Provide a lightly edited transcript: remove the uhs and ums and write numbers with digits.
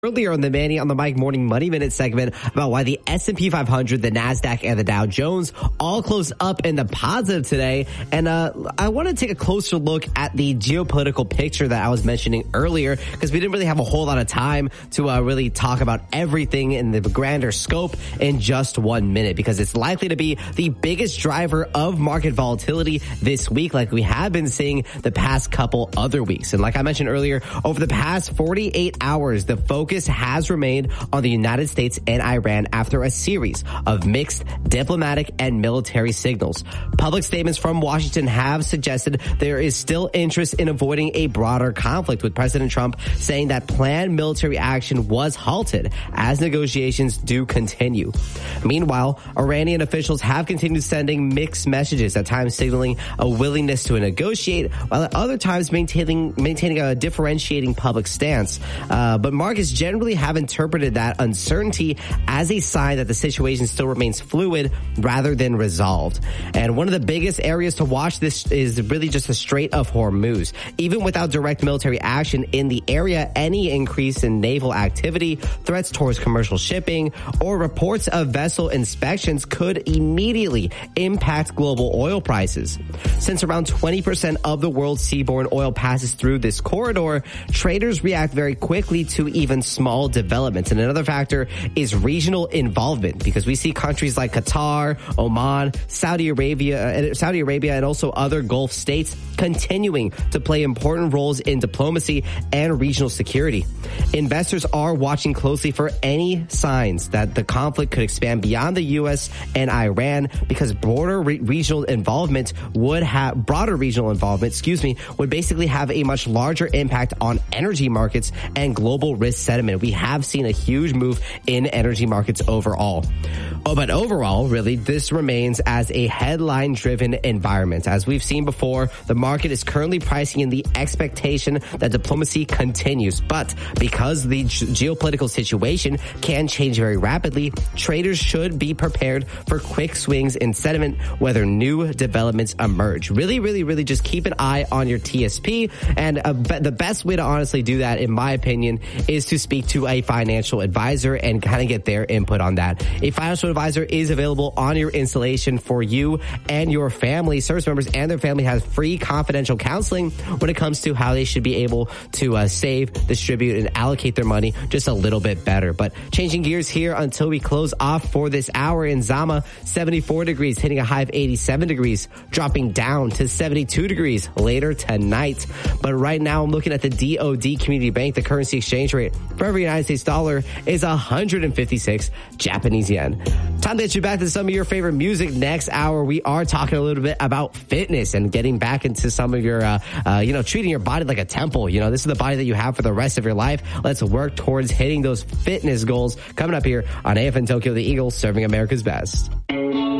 Earlier on the Manny on the Mike Morning Money Minute segment about why the S&P 500, the NASDAQ, and the Dow Jones all closed up in the positive today. And I want to take a closer look at the geopolitical picture that I was mentioning earlier, because we didn't really have a whole lot of time to really talk about everything in the grander scope in just 1 minute, because it's likely to be the biggest driver of market volatility this week, like we have been seeing the past couple other weeks. And like I mentioned earlier, over the past 48 hours, the focus has remained on the United States and Iran after a series of mixed diplomatic and military signals. Public statements from Washington have suggested there is still interest in avoiding a broader conflict, with President Trump saying that planned military action was halted as negotiations do continue. Meanwhile, Iranian officials have continued sending mixed messages, at times signaling a willingness to negotiate, while at other times maintaining a differentiating public stance. But markets generally have interpreted that uncertainty as a sign that the situation still remains fluid rather than resolved. And one of the biggest areas to watch this is really just the Strait of Hormuz. Even without direct military action in the area, any increase in naval activity, threats towards commercial shipping, or reports of vessel inspections could immediately impact global oil prices. Since around 20% of the world's seaborne oil passes through this corridor, traders react very quickly to even small developments. And another factor is regional involvement, because we see countries like Qatar, Oman, Saudi Arabia, and also other Gulf states continuing to play important roles in diplomacy and regional security. Investors are watching closely for any signs that the conflict could expand beyond the U.S. and Iran, because broader regional involvement would basically have a much larger impact on energy markets and global risk sentiment. We have seen a huge move in energy markets overall. But overall, really, this remains as a headline-driven environment. As we've seen before, the market is currently pricing in the expectation that diplomacy continues. But because the geopolitical situation can change very rapidly, traders should be prepared for quick swings in sentiment, whether new developments emerge. Really just keep an eye on your TSP. And the best way to honestly do that, in my opinion, is to speak to a financial advisor and kind of get their input on that. A financial advisor is available on your installation for you and your family. Service members and their family have free confidential counseling when it comes to how they should be able to save, distribute, and allocate their money just a little bit better. But changing gears here until we close off for this hour in Zama, 74 degrees, hitting a high of 87 degrees, dropping down to 72 degrees later tonight. But right now I'm looking at the DOD Community Bank. The currency exchange rate for every United States dollar is 156 Japanese yen. Time to get you back to some of your favorite music. Next hour, we are talking a little bit about fitness and getting back into some of your, treating your body like a temple. This is the body that you have for the rest of your life. Let's work towards hitting those fitness goals. Coming up here on AFN Tokyo, the Eagles serving America's best.